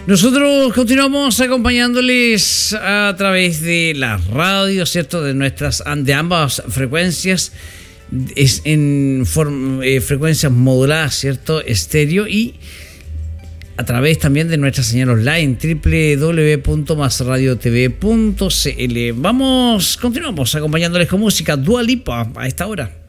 Nosotros continuamos acompañándoles a través de la radio, ¿cierto? De ambas frecuencias, es en frecuencias moduladas, ¿cierto? Estéreo, y a través también de nuestra señal online www.masradiotv.cl. Continuamos acompañándoles con música Dua Lipa a esta hora.